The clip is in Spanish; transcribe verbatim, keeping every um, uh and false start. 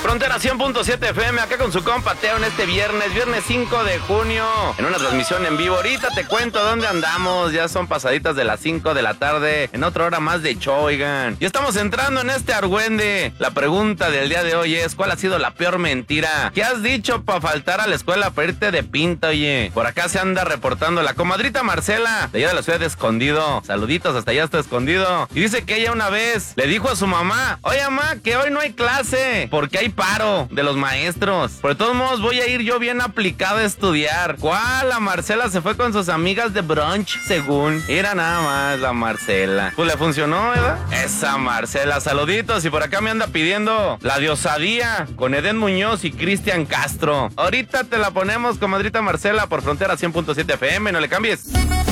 Frontera cien punto siete F M, acá con su compa Teo en este viernes, viernes cinco de junio, en una transmisión en vivo. Ahorita te cuento dónde andamos, ya son pasaditas de las cinco de la tarde, en otra hora más de show, oigan. Y estamos entrando en este argüende. La pregunta del día de hoy es, ¿cuál ha sido la peor mentira que has dicho para faltar a la escuela, para irte de pinta, oye? Por acá se anda reportando la comadrita Marcela, de allá de la ciudad de Escondido. Saluditos hasta allá, está Escondido. Y dice que ella una vez le dijo a su mamá, oye mamá, que hoy no hay clase, porque hay paro de los maestros. Por todos modos voy a ir yo bien aplicado a estudiar. ¿Cuál? La Marcela se fue con sus amigas de brunch, según. Era nada más la Marcela. Pues le funcionó, ¿verdad? Esa Marcela, saluditos. Y por acá me anda pidiendo la de Osadía con Eden Muñoz y Cristian Castro. Ahorita te la ponemos, comadrita Marcela, por Frontera cien punto siete F M, no le cambies.